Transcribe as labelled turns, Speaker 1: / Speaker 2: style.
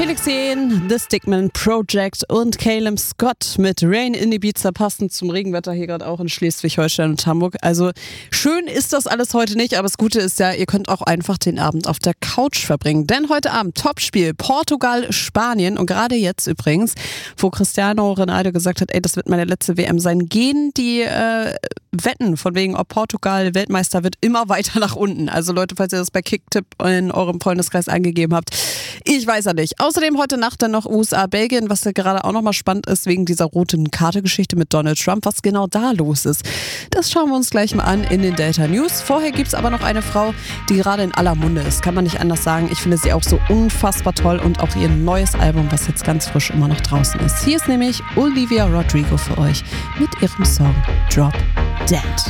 Speaker 1: Felix Jähn, The Stickman Project und Caleb Scott mit Rain in Ibiza, passend zum Regenwetter hier gerade auch in Schleswig-Holstein und Hamburg. Also schön ist das alles heute nicht, aber das Gute ist ja, ihr könnt auch einfach den Abend auf der Couch verbringen. Denn heute Abend Topspiel Portugal-Spanien und gerade jetzt übrigens, wo Cristiano Ronaldo gesagt hat, ey, das wird meine letzte WM sein, gehen die Wetten von wegen, ob Portugal Weltmeister wird, immer weiter nach unten. Also Leute, falls ihr das bei Kicktipp in eurem Freundeskreis eingegeben habt, ich weiß ja nicht. Außerdem heute Nacht dann noch USA-Belgien, was ja gerade auch nochmal spannend ist, wegen dieser roten Karte-Geschichte mit Donald Trump, was genau da los ist. Das schauen wir uns gleich mal an in den Delta News. Vorher gibt es aber noch eine Frau, die gerade in aller Munde ist. Kann man nicht anders sagen. Ich finde sie auch so unfassbar toll und auch ihr neues Album, was jetzt ganz frisch immer noch draußen ist. Hier ist nämlich Olivia Rodrigo für euch mit ihrem Song Drop Dead.